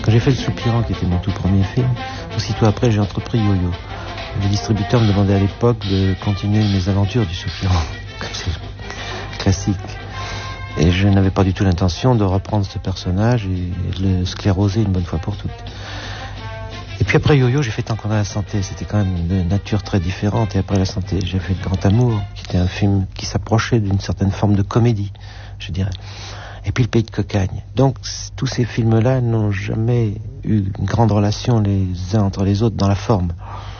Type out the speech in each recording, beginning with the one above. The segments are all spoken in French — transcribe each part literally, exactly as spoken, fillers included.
Quand j'ai fait Le Soupirant, qui était mon tout premier film, aussitôt après, j'ai entrepris Yo-Yo. Le distributeur me demandait à l'époque de continuer mes aventures du Soupirant, comme c'est classique. Et je n'avais pas du tout l'intention de reprendre ce personnage et de le scléroser une bonne fois pour toutes. Et puis après Yo-Yo, j'ai fait Tant qu'on a la santé. C'était quand même de nature très différente. Et après La santé, j'ai fait Le Grand Amour, qui était un film qui s'approchait d'une certaine forme de comédie, je dirais. Et puis Le Pays de Cocagne. Donc tous ces films-là n'ont jamais eu une grande relation les uns entre les autres dans la forme.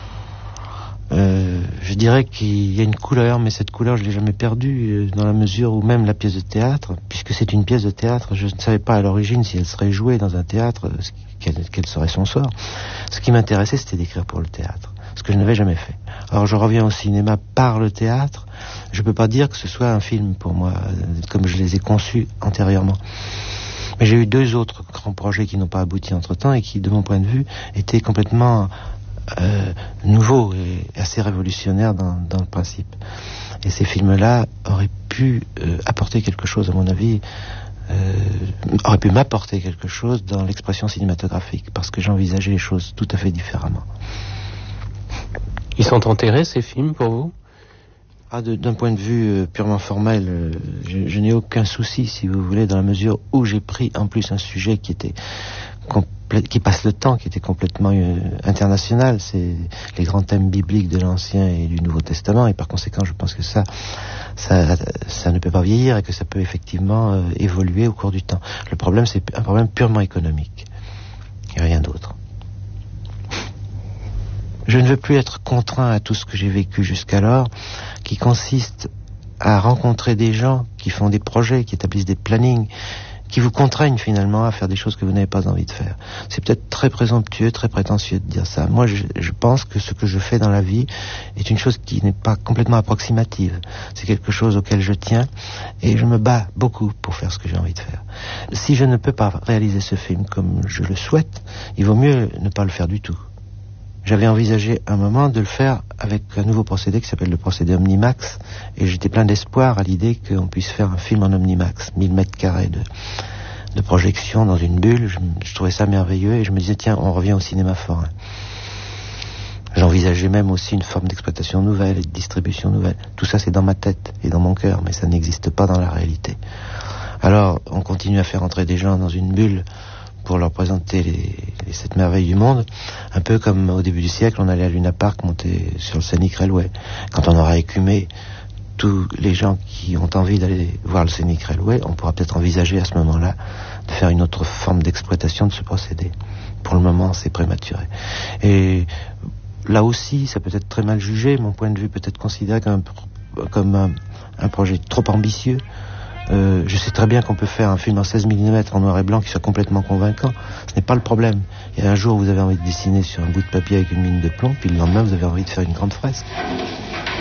Euh, je dirais qu'il y a une couleur, mais cette couleur je l'ai jamais perdue, dans la mesure où même la pièce de théâtre, puisque c'est une pièce de théâtre, je ne savais pas à l'origine si elle serait jouée dans un théâtre, quel, quel serait son sort. Ce qui m'intéressait, c'était d'écrire pour le théâtre, ce que je n'avais jamais fait. Alors je reviens au cinéma par le théâtre. Je peux pas dire que ce soit un film pour moi, comme je les ai conçus antérieurement. Mais j'ai eu deux autres grands projets qui n'ont pas abouti entre-temps et qui, de mon point de vue, étaient complètement euh, nouveaux et assez révolutionnaires dans, dans le principe. Et ces films-là auraient pu euh, apporter quelque chose, à mon avis, euh, auraient pu m'apporter quelque chose dans l'expression cinématographique, parce que j'envisageais les choses tout à fait différemment. Ils sont enterrés, ces films, pour vous ? Ah, de, d'un point de vue euh, purement formel, euh, je, je n'ai aucun souci, si vous voulez, dans la mesure où j'ai pris en plus un sujet qui était complè- qui passe le temps, qui était complètement euh, international. C'est les grands thèmes bibliques de l'Ancien et du Nouveau Testament, et par conséquent, je pense que ça, ça, ça ne peut pas vieillir et que ça peut effectivement euh, évoluer au cours du temps. Le problème, c'est un problème purement économique, et rien d'autre. Je ne veux plus être contraint à tout ce que j'ai vécu jusqu'alors, qui consiste à rencontrer des gens qui font des projets, qui établissent des plannings, qui vous contraignent finalement à faire des choses que vous n'avez pas envie de faire. C'est peut-être très présomptueux, très prétentieux de dire ça. Moi, je, je pense que ce que je fais dans la vie est une chose qui n'est pas complètement approximative. C'est quelque chose auquel je tiens et je me bats beaucoup pour faire ce que j'ai envie de faire. Si je ne peux pas réaliser ce film comme je le souhaite, il vaut mieux ne pas le faire du tout. J'avais envisagé un moment de le faire avec un nouveau procédé qui s'appelle le procédé Omnimax, et j'étais plein d'espoir à l'idée qu'on puisse faire un film en Omnimax, mille mètres carrés de, de projection dans une bulle. Je, je trouvais ça merveilleux et je me disais, tiens, on revient au cinéma forain. J'envisageais même aussi une forme d'exploitation nouvelle et de distribution nouvelle. Tout ça, c'est dans ma tête et dans mon cœur, mais ça n'existe pas dans la réalité. Alors, on continue à faire entrer des gens dans une bulle pour leur présenter les, les sept merveilles du monde, un peu comme au début du siècle, on allait à Luna Park monter sur le Scenic Railway. Quand on aura écumé tous les gens qui ont envie d'aller voir le Scenic Railway, on pourra peut-être envisager à ce moment-là de faire une autre forme d'exploitation de ce procédé. Pour le moment, c'est prématuré. Et là aussi, ça peut être très mal jugé, mon point de vue peut être considéré comme un, comme un, un projet trop ambitieux. Euh, je sais très bien qu'on peut faire un film en seize millimètres en noir et blanc qui soit complètement convaincant. Ce n'est pas le problème. Il y a un jour où vous avez envie de dessiner sur un bout de papier avec une mine de plomb, puis le lendemain vous avez envie de faire une grande fresque.